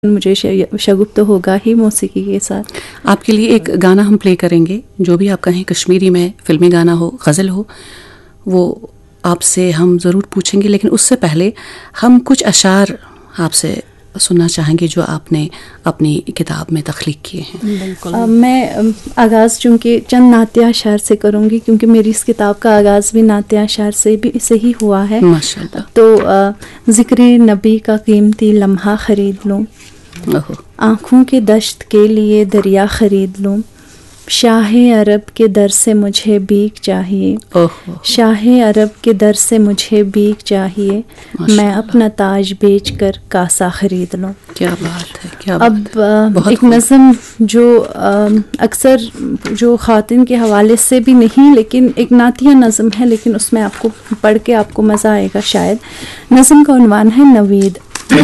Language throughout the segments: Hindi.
मुझे शगुफ तो होगा ही मौसीकी के साथ। आपके लिए एक गाना हम प्ले करेंगे, जो भी आप कहें, कश्मीरी में, फिल्मी गाना हो, गज़ल हो, वो आपसे हम ज़रूर पूछेंगे। लेकिन उससे पहले हम कुछ अशार आपसे सुनना चाहेंगे जो आपने अपनी किताब में तख्लीक किए हैं। बिल्कुल। मैं आगाज़ चूँकि चंद नात्य अशार से करूँगी, क्योंकि मेरी इस किताब का आगाज़ भी नात्य अशार से ही हुआ है माशाअल्लाह। तो ज़िक्र नबी का कीमती लम्हा ख़रीद लूँ, आँखों के दश्त के लिए दरिया ख़रीद लूँ, शाह अरब के दर से मुझे बीक चाहिए, शाह अरब के दर से मुझे बीक चाहिए, मैं अपना ताज बेच कर कासा ख़रीद लूँ। क्या बात है, क्या बात अब है। एक नज़म जो अक्सर जो ख़ातिन के हवाले से भी नहीं, लेकिन एक नातिया नज़म है, लेकिन उसमें आपको पढ़ के आपको मज़ा आएगा शायद। नज़म का उन्वान है नवीद।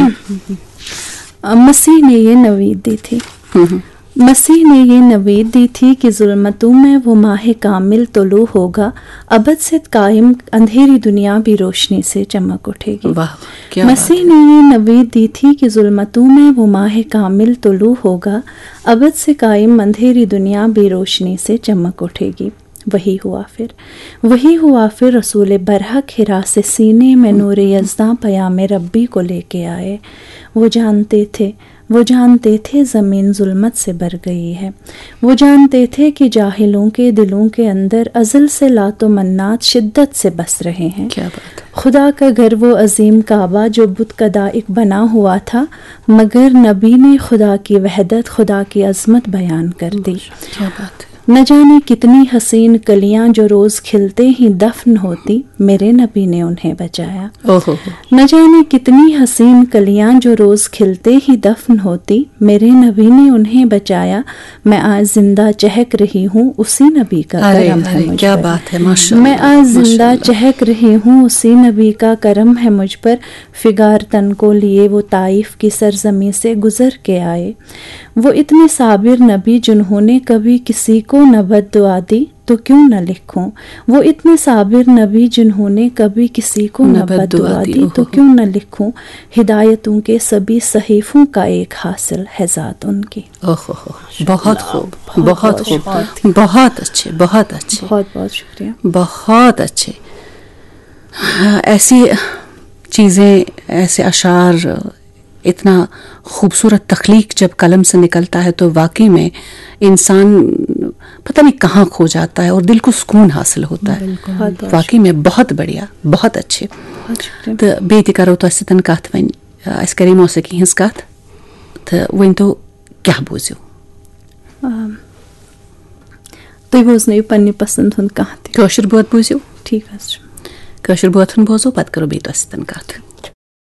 मसीह ने ये नवीद दी थी, मसीह ने ये नवीद दी थी कि ज़ुल्मतों में वो माह कामिल तुलू होगा, अबद से कायम अंधेरी दुनिया भी रोशनी से चमक उठेगी। मसीह ने ये नवीद दी थी कि ज़ुल्मतों में वो माह कामिल तुलू होगा, अबद से कायम अंधेरी दुनिया भी रोशनी से चमक उठेगी। वही हुआ फिर रसूल बरहक हिरा से सीने में नूर यज़्दा पयाम रब्बी को लेके आए। वो जानते थे ज़मीन जुल्मत से भर गई है, वो जानते थे कि जाहिलों के दिलों के अंदर अज़ल से लातो मन्नात शिद्दत से बस रहे हैं। क्या बात है। खुदा का घर वो अजीम काबा जो बुत कदा एक बना हुआ था, मगर नबी ने खुदा की वहदत, खुदा की अज़मत बयान कर दी। क्या बात है। न जाने कितनी हसीन कलियां जो रोज़ खिलते ही दफन होती, मेरे नबी ने उन्हें बचाया। न जाने कितनी हसीन कलियां जो रोज़ खिलते ही दफन होती, मेरे नबी ने उन्हें बचाया। मैं आज जिंदा चहक रही हूँ, उसी नबी का करम है मुझ पर। क्या बात है, माशाअल्लाह। मैं आज जिंदा चहक रही हूँ, उसी नबी का करम है मुझ पर। फिगार तन को लिए वो ताइफ की सरजमी से गुजर के आए। वो इतने साबिर नबी जिन्होंने कभी किसी को न बद्दुआ दी तो क्यों न लिखूं, वो इतने साबिर नबी जिन्होंने कभी किसी को न बद्दुआ दी तो क्यों न लिखूं, हिदायतों के सभी सहीफों का एक हासिल है ज़ात उनकी। बहुत खूब, बहुत खूब, बहुत अच्छे, बहुत अच्छे, बहुत बहुत शुक्रिया, बहुत अच्छे। ऐसी चीज़ें, ऐसे अशार, इतना खूबसूरत तख्लीक जब कलम से निकलता है तो वाकई में इंसान पता नहीं कहाँ खो जाता है और दिल को सुकून हासिल होता है। वाकई में बहुत बढ़िया, बहुत अच्छे। तो बेटी करो तो तन कत वन अस करे मौसीकी हंस कत तो वन तो क्या बोझो तुम बोजन पन्ने पसंद हुन कत कशर बोत बोझो। ठीक है, कशर बोत बोझो, पत करो बेटी तन कत।